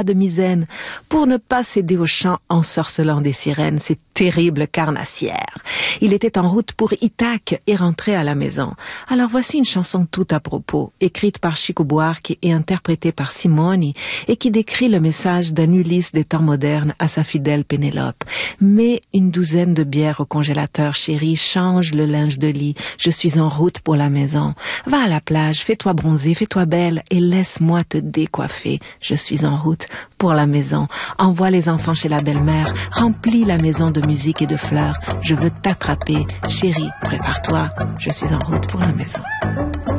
de misaine, pour ne pas céder au chant ensorcelant des sirènes, ces terribles carnassières. Il était en route pour Ithaque et rentrait à la maison. Alors voici une chanson tout à propos, écrite par Chico Buarque et interprétée par Simone, et qui décrit le message d'un Ulysse des temps modernes à sa fidèle Pénélope. Mets une douzaine de bières au congélateur, chérie, change le linge de lit, je suis en route pour la maison. Va à la plage, fais-toi bronzer, fais-toi belle et laisse-moi te décoiffer. Je suis en route pour la maison. Envoie les enfants chez la belle-mère, remplis la maison de musique et de fleurs. Je veux t'attraper, chérie, prépare-toi, je suis en route pour la maison.